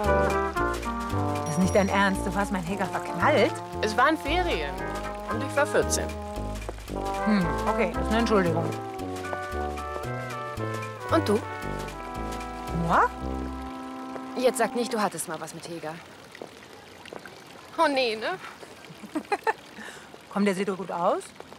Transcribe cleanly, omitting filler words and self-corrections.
Das ist nicht dein Ernst. Du hast meinen Heger verknallt? Es waren Ferien. Und ich war 14. Okay, das ist eine Entschuldigung. Und du? Moi? Jetzt sag nicht, du hattest mal was mit Heger. Oh nee, ne? Kommt der sieht doch gut aus?